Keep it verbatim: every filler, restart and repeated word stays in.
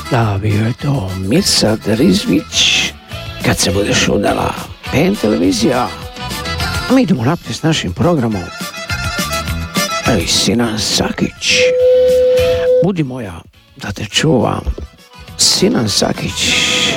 Da, bio je to Mirsad Rizvić, Kad se budeš udala, P N televizija. A mi idemo naprijed s našim programom. Ej, Sinan Sakić, budi moja da te čuvam. Sinan Sakić.